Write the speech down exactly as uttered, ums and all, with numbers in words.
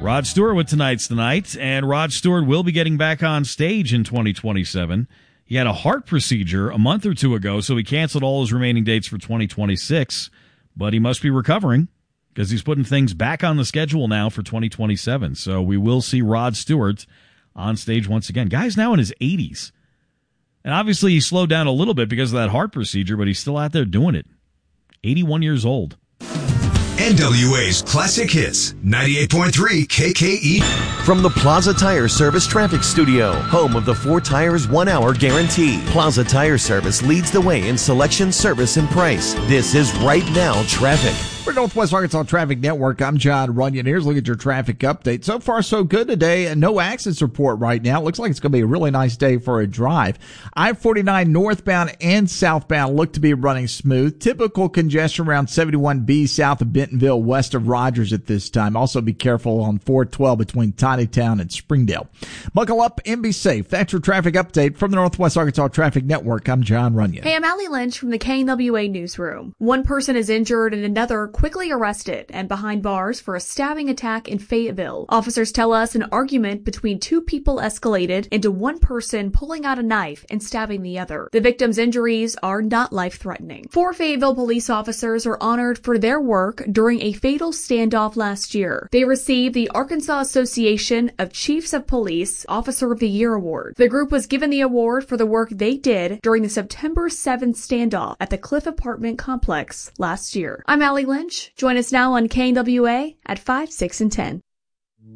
Rod Stewart with tonight's Tonight, and Rod Stewart will be getting back on stage in twenty twenty-seven. He had a heart procedure a month or two ago, so he canceled all his remaining dates for twenty twenty-six, but he must be recovering because he's putting things back on the schedule now for twenty twenty-seven. So we will see Rod Stewart on stage once again. Guy's now in his eighties. And obviously he slowed down a little bit because of that heart procedure, but he's still out there doing it. eighty-one years old. N W A's Classic Hits, ninety-eight point three K K E. From the Plaza Tire Service Traffic Studio, home of the four tires, one hour guarantee. Plaza Tire Service leads the way in selection, service, and price. This is Right Now Traffic. For Northwest Arkansas Traffic Network, I'm John Runyon. Here's a look at your traffic update. So far, so good today, and no accidents report right now. Looks like it's going to be a really nice day for a drive. I forty-nine northbound and southbound look to be running smooth. Typical congestion around seventy-one B south of Bentonville, west of Rogers at this time. Also be careful on four twelve between Tinytown and Springdale. Buckle up and be safe. That's your traffic update from the Northwest Arkansas Traffic Network. I'm John Runyon. Hey, I'm Allie Lynch from the K N W A Newsroom. One person is injured and another quickly arrested and behind bars for a stabbing attack in Fayetteville. Officers tell us an argument between two people escalated into one person pulling out a knife and stabbing the other. The victim's injuries are not life-threatening. Four Fayetteville police officers are honored for their work during a fatal standoff last year. They received the Arkansas Association of Chiefs of Police Officer of the Year Award. The group was given the award for the work they did during the September seventh standoff at the Cliff Apartment Complex last year. I'm Allie Lynch. Join us now on K N W A at five, six, and ten.